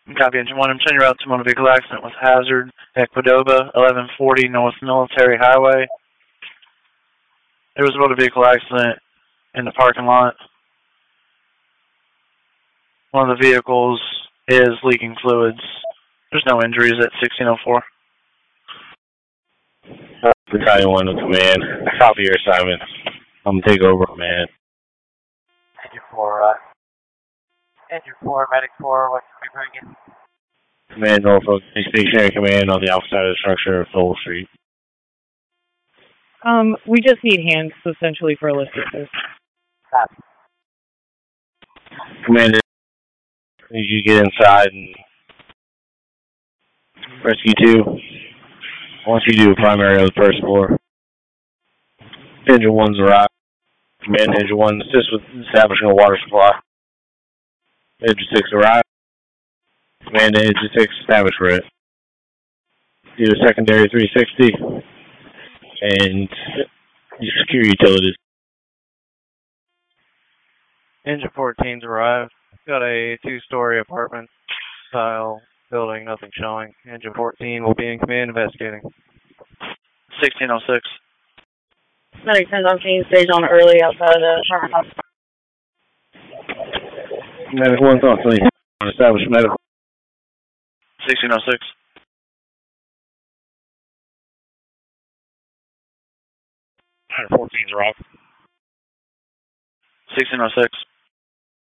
Copy, Engine 1. I'm sending you out to motor vehicle accident with hazard at Qdoba, 1140 North Military Highway. There was a motor vehicle accident in the parking lot. One of the vehicles is leaking fluids. There's no injuries at 1604. Battalion 1 to command. Copy your assignment. I'm gonna take over, man. Engine 4, Medic 4, what can we bring in? Command Norfolk, stationary command on the opposite side of the structure of Lowell Street. We just need hands, essentially, for a lift assist. Copy. Commander, need you to get inside and rescue 2. Once you do, primary on the first floor. Engine 1's arrived. Command Engine 1, assist with establishing a water supply. Engine 6 arrived. Command Engine 6, establish for it. Do a secondary 360 and secure utilities. Engine 14's arrived. Got a 2-story apartment style building, nothing showing. Engine 14 will be in command investigating. 1606. Medic 10's on scene, stage on early outside of the apartment house. Medic 1's on scene. Establish medical. 1606. Engine 14's arrived. 1606.